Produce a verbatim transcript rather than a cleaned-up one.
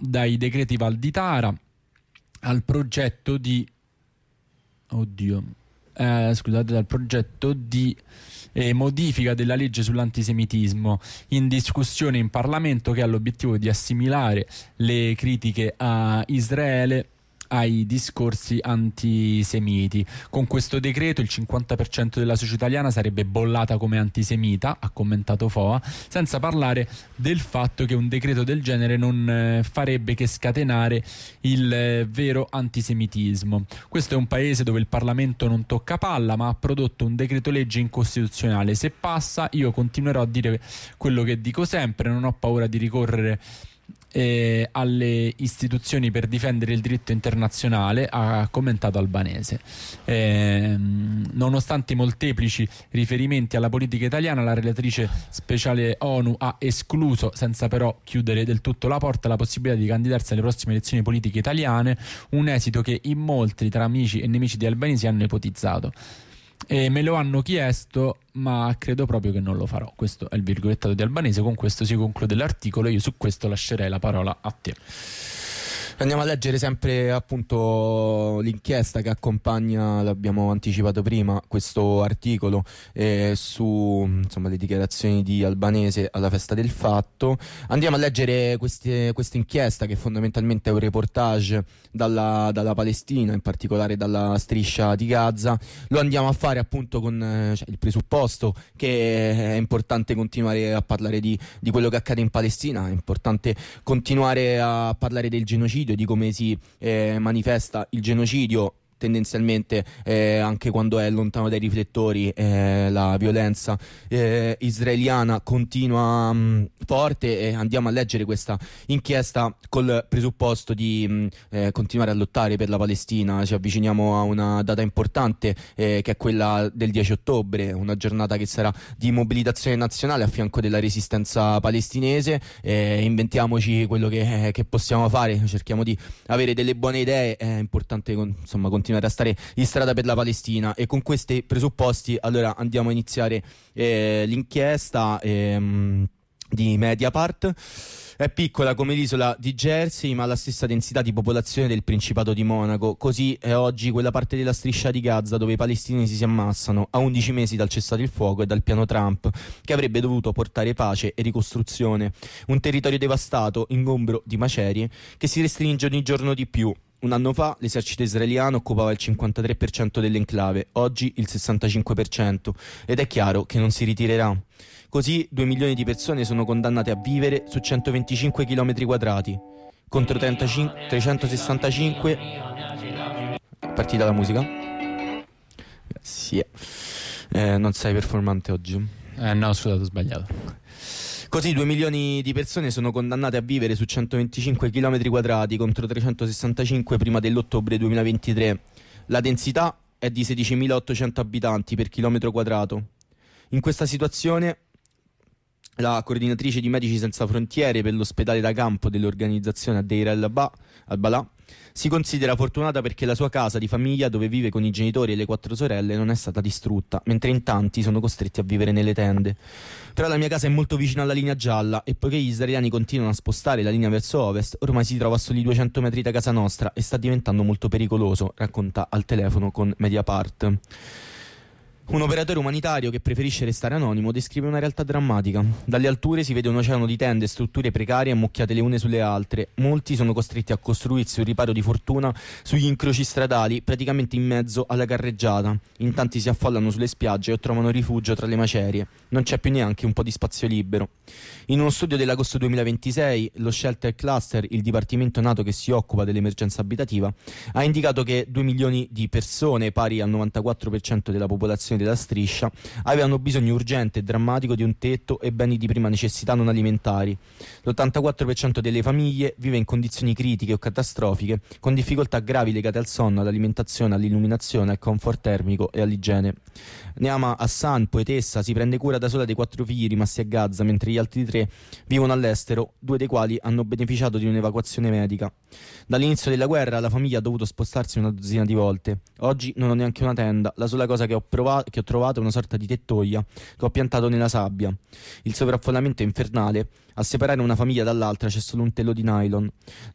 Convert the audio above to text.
dai decreti Valditara al progetto di oddio eh, scusate dal progetto di eh, modifica della legge sull'antisemitismo in discussione in Parlamento, che ha l'obiettivo di assimilare le critiche a Israele ai discorsi antisemiti. Con questo decreto il cinquanta per cento della società italiana sarebbe bollata come antisemita, ha commentato Foa, senza parlare del fatto che un decreto del genere non eh, farebbe che scatenare il eh, vero antisemitismo. Questo è un paese dove il Parlamento non tocca palla, ma ha prodotto un decreto legge incostituzionale. Se passa, io continuerò a dire quello che dico sempre, non ho paura di ricorrere Eh, alle istituzioni per difendere il diritto internazionale, ha commentato Albanese. Eh, nonostante i molteplici riferimenti alla politica italiana, la relatrice speciale ONU ha escluso, senza però chiudere del tutto la porta, la possibilità di candidarsi alle prossime elezioni politiche italiane, un esito che in molti tra amici e nemici di Albanese hanno ipotizzato. E me lo hanno chiesto, ma credo proprio che non lo farò. Questo è il virgolettato di Albanese. Con questo si conclude l'articolo. Io su questo lascerei la parola a te. Andiamo a leggere sempre appunto l'inchiesta che accompagna, l'abbiamo anticipato prima, questo articolo eh, su insomma le dichiarazioni di Albanese alla festa del fatto. Andiamo a leggere questa inchiesta, che fondamentalmente è un reportage dalla, dalla Palestina, in particolare dalla striscia di Gaza. Lo andiamo a fare appunto con eh, cioè, il presupposto che è importante continuare a parlare di, di quello che accade in Palestina, è importante continuare a parlare del genocidio, di come si eh, manifesta il genocidio tendenzialmente eh, anche quando è lontano dai riflettori. Eh, la violenza eh, israeliana continua mh, forte, e andiamo a leggere questa inchiesta col presupposto di mh, eh, continuare a lottare per la Palestina. Ci avviciniamo a una data importante eh, che è quella del dieci ottobre, una giornata che sarà di mobilitazione nazionale a fianco della resistenza palestinese. Eh, inventiamoci quello che, eh, che possiamo fare, cerchiamo di avere delle buone idee. È importante con, insomma continuare a stare in strada per la Palestina, e con questi presupposti allora andiamo a iniziare eh, l'inchiesta ehm, di Mediapart. È piccola come l'isola di Jersey, ma ha la stessa densità di popolazione del Principato di Monaco. Così è oggi quella parte della striscia di Gaza dove i palestinesi si ammassano a undici mesi dal cessate il fuoco e dal piano Trump, che avrebbe dovuto portare pace e ricostruzione. Un territorio devastato, ingombro di macerie, che si restringe ogni giorno di più. Un anno fa l'esercito israeliano occupava il cinquantatré per cento dell'enclave, oggi il sessantacinque per cento, ed è chiaro che non si ritirerà. Così due milioni di persone sono condannate a vivere su centoventicinque chilometri quadrati, contro trentacinque, trecentosessantacinque... Partita la musica? Sì. Eh, non sei performante oggi? Eh no, scusate, ho sbagliato. Così due milioni di persone sono condannate a vivere su centoventicinque chilometri quadrati contro trecentosessantacinque prima dell'ottobre duemilaventitré. La densità è di sedicimilaottocento abitanti per chilometro quadrato. In questa situazione la coordinatrice di Medici Senza Frontiere per l'ospedale da campo dell'organizzazione a Deir al-Balà si considera fortunata perché la sua casa di famiglia, dove vive con i genitori e le quattro sorelle, non è stata distrutta, mentre in tanti sono costretti a vivere nelle tende. Però la mia casa è molto vicina alla linea gialla, e poiché gli israeliani continuano a spostare la linea verso ovest, ormai si trova a soli duecento metri da casa nostra e sta diventando molto pericoloso, racconta al telefono con Mediapart. Un operatore umanitario che preferisce restare anonimo descrive una realtà drammatica. Dalle alture si vede un oceano di tende e strutture precarie ammucchiate le une sulle altre. Molti sono costretti a costruirsi un riparo di fortuna sugli incroci stradali, praticamente in mezzo alla carreggiata. In tanti si affollano sulle spiagge o trovano rifugio tra le macerie. Non c'è più neanche un po' di spazio libero. In uno studio dell'agosto duemilaventisei, lo Shelter Cluster, il dipartimento NATO che si occupa dell'emergenza abitativa, ha indicato che due milioni di persone, pari al novantaquattro per cento della popolazione della striscia, avevano bisogno urgente e drammatico di un tetto e beni di prima necessità non alimentari. L'ottantaquattro per cento delle famiglie vive in condizioni critiche o catastrofiche, con difficoltà gravi legate al sonno, all'alimentazione, all'illuminazione, al comfort termico e all'igiene. Neama Hassan, poetessa, si prende cura da sola dei quattro figli rimasti a Gaza, mentre gli altri tre vivono all'estero, due dei quali hanno beneficiato di un'evacuazione medica. Dall'inizio della guerra la famiglia ha dovuto spostarsi una dozzina di volte. Oggi non ho neanche una tenda, la sola cosa che ho, provato, che ho trovato è una sorta di tettoia che ho piantato nella sabbia. Il sovraffollamento è infernale, a separare una famiglia dall'altra c'è solo un telo di nylon.